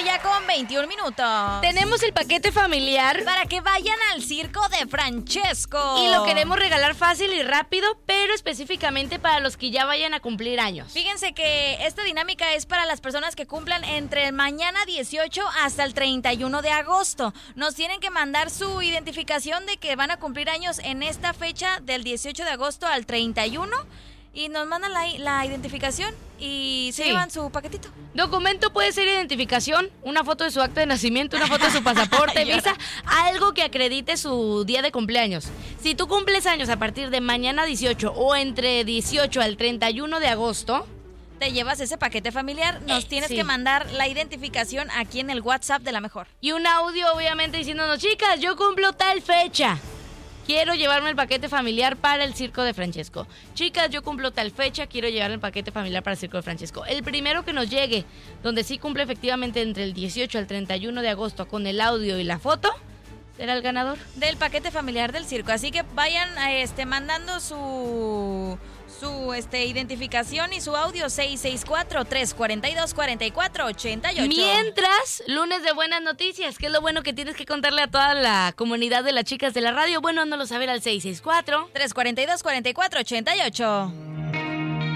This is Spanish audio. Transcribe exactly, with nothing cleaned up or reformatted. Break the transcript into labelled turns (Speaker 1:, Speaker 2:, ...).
Speaker 1: tarde ya con veintiún minutos.
Speaker 2: Tenemos el paquete familiar
Speaker 1: para que vayan al circo de Francesco.
Speaker 2: Y lo queremos regalar fácil y rápido, pero específicamente para los que ya vayan a cumplir años.
Speaker 1: Fíjense que esta dinámica es para las personas que cumplan entre el mañana dieciocho hasta el treinta y uno de agosto. Nos tienen que mandar su identificación de que van a cumplir años en esta fecha del dieciocho de agosto al treinta y uno. Y nos mandan la, la identificación y se
Speaker 2: Sí.
Speaker 1: llevan su paquetito.
Speaker 2: Documento puede ser identificación, una foto de su acta de nacimiento, una foto de su pasaporte, visa, algo que acredite su día de cumpleaños. Si tú cumples años a partir de mañana dieciocho o entre dieciocho al treinta y uno de agosto,
Speaker 1: te llevas ese paquete familiar. Nos
Speaker 2: Eh,
Speaker 1: tienes
Speaker 2: sí.
Speaker 1: que mandar la identificación aquí en el WhatsApp de La Mejor.
Speaker 2: y un audio obviamente diciéndonos, chicas, yo cumplo tal fecha. Quiero llevarme el paquete familiar para el circo de Francesco. Chicas, yo cumplo tal fecha, quiero llevarme el paquete familiar para el circo de Francesco. El primero que nos llegue, donde sí cumple efectivamente entre el dieciocho al treinta y uno de agosto con el audio y la foto, será el ganador
Speaker 1: Del paquete familiar del circo. Así que vayan este, mandando su, su este, identificación y su audio seis seis cuatro, tres cuatro dos, cuatro cuatro ocho ocho.
Speaker 2: Mientras, lunes de buenas noticias, que es lo bueno que tienes que contarle a toda la comunidad de las chicas de la radio. Bueno, no lo saber al seis seis cuatro,
Speaker 1: tres cuatro dos, cuatro cuatro ocho ocho.